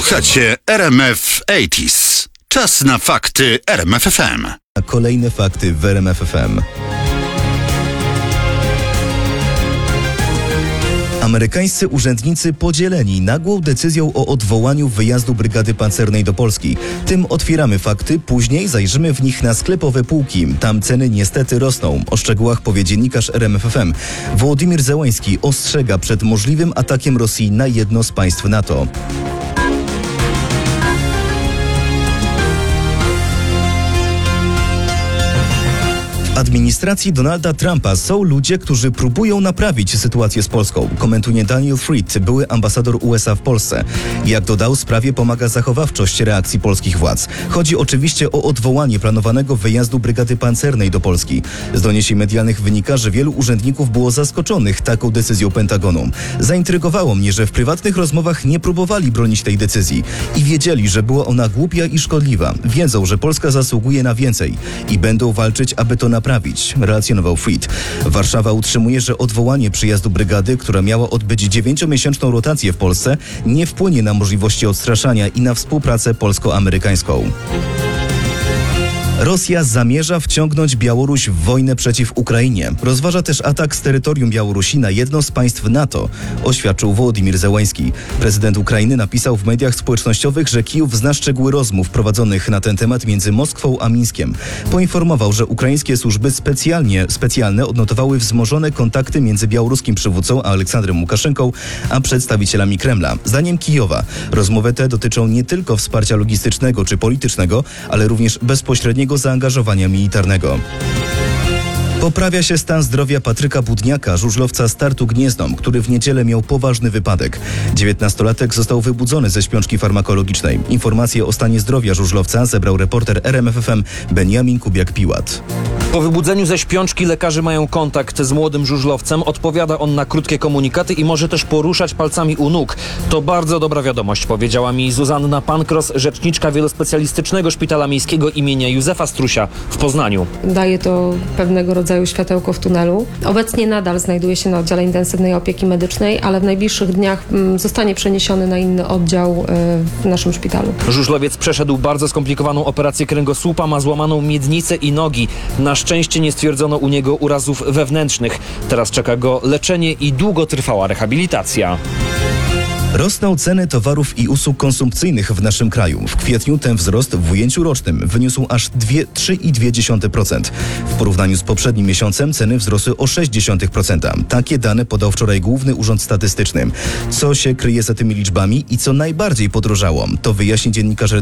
Słuchacie RMF 80s. Czas na fakty RMF FM. Kolejne fakty w RMF FM. Amerykańscy urzędnicy podzieleni nagłą decyzją o odwołaniu wyjazdu brygady pancernej do Polski. Tym otwieramy fakty, później zajrzymy w nich na sklepowe półki. Tam ceny niestety rosną. O szczegółach powie dziennikarz RMF FM. Wołodymyr Zełański ostrzega przed możliwym atakiem Rosji na jedno z państw NATO. W administracji Donalda Trumpa są ludzie, którzy próbują naprawić sytuację z Polską, komentuje Daniel Fried, były ambasador USA w Polsce. Jak dodał, sprawie pomaga zachowawczość reakcji polskich władz. Chodzi oczywiście o odwołanie planowanego wyjazdu brygady pancernej do Polski. Z doniesień medialnych wynika, że wielu urzędników było zaskoczonych taką decyzją Pentagonu. Zaintrygowało mnie, że w prywatnych rozmowach nie próbowali bronić tej decyzji i wiedzieli, że była ona głupia i szkodliwa. Wiedzą, że Polska zasługuje na więcej i będą walczyć, aby to naprawić, relacjonował Fried. Warszawa utrzymuje, że odwołanie przyjazdu brygady, która miała odbyć 9-miesięczną rotację w Polsce, nie wpłynie na możliwości odstraszania i na współpracę polsko-amerykańską. Rosja zamierza wciągnąć Białoruś w wojnę przeciw Ukrainie. Rozważa też atak z terytorium Białorusi na jedno z państw NATO, oświadczył Wołodymyr Zełański. Prezydent Ukrainy napisał w mediach społecznościowych, że Kijów zna szczegóły rozmów prowadzonych na ten temat między Moskwą a Mińskiem. Poinformował, że ukraińskie służby specjalne odnotowały wzmożone kontakty między białoruskim przywódcą Aleksandrem Łukaszenką a przedstawicielami Kremla. Zdaniem Kijowa rozmowy te dotyczą nie tylko wsparcia logistycznego czy politycznego, ale również bezpośredniego zaangażowania militarnego. Poprawia się stan zdrowia Patryka Budniaka, żużlowca Startu Gniezno, który w niedzielę miał poważny wypadek. 19-latek został wybudzony ze śpiączki farmakologicznej. Informacje o stanie zdrowia żużlowca zebrał reporter RMF FM Beniamin Kubiak-Piłat. Po wybudzeniu ze śpiączki lekarze mają kontakt z młodym żużlowcem. Odpowiada on na krótkie komunikaty i może też poruszać palcami u nóg. To bardzo dobra wiadomość, powiedziała mi Zuzanna Pankros, rzeczniczka Wielospecjalistycznego Szpitala Miejskiego imienia Józefa Strusia w Poznaniu. Daje to pewnego rodzaju światełko w tunelu. Obecnie nadal znajduje się na oddziale intensywnej opieki medycznej, ale w najbliższych dniach zostanie przeniesiony na inny oddział w naszym szpitalu. Żużlowiec przeszedł bardzo skomplikowaną operację kręgosłupa, ma złamaną miednicę i nogi. Na szczęście nie stwierdzono u niego urazów wewnętrznych. Teraz czeka go leczenie i długotrwała rehabilitacja. Rosną ceny towarów i usług konsumpcyjnych w naszym kraju. W kwietniu ten wzrost w ujęciu rocznym wyniósł aż 3,2%. W porównaniu z poprzednim miesiącem ceny wzrosły o 0,6%. Takie dane podał wczoraj Główny Urząd Statystyczny. Co się kryje za tymi liczbami i co najbardziej podrożało, to wyjaśni dziennikarz